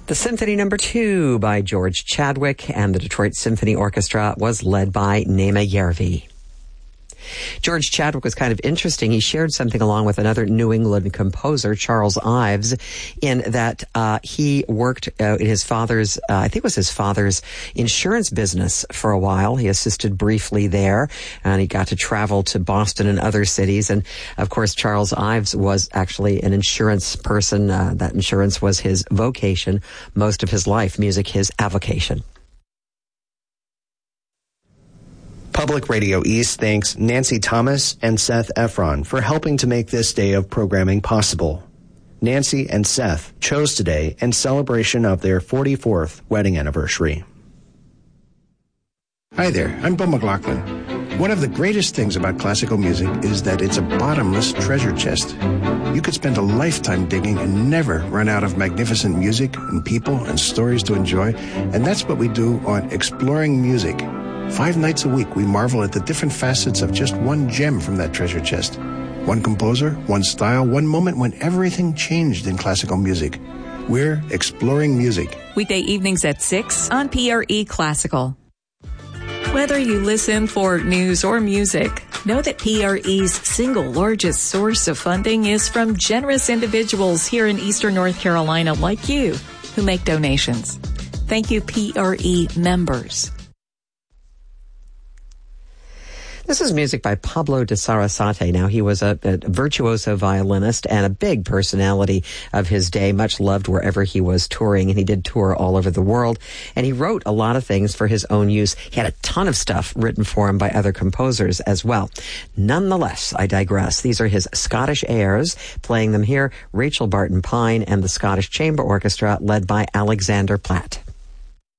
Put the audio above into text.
The Symphony No. 2 by George Chadwick and the Detroit Symphony Orchestra was led by Nema Järvi. George Chadwick was kind of interesting. He shared something along with another New England composer, Charles Ives, in that he worked in his father's, I think it was his father's insurance business for a while. He assisted briefly there, and he got to travel to Boston and other cities. And, of course, Charles Ives was actually an insurance person. That insurance was his vocation most of his life, music his avocation. Public Radio East thanks Nancy Thomas and Seth Efron for helping to make this day of programming possible. Nancy and Seth chose today in celebration of their 44th wedding anniversary. Hi there, I'm Bill McLaughlin. One of the greatest things about classical music is that it's a bottomless treasure chest. You could spend a lifetime digging and never run out of magnificent music and people and stories to enjoy, and that's what we do on Exploring Music. 5 nights a week, we marvel at the different facets of just one gem from that treasure chest. One composer, one style, one moment when everything changed in classical music. We're Exploring Music. Weekday evenings at 6 on PRE Classical. Whether you listen for news or music, know that PRE's single largest source of funding is from generous individuals here in Eastern North Carolina like you who make donations. Thank you, PRE members. This is music by Pablo de Sarasate. Now, he was a virtuoso violinist and a big personality of his day, much loved wherever he was touring, and he did tour all over the world. And he wrote a lot of things for his own use. He had a ton of stuff written for him by other composers as well. Nonetheless, I digress. These are his Scottish airs. Playing them here, Rachel Barton Pine and the Scottish Chamber Orchestra, led by Alexander Platt.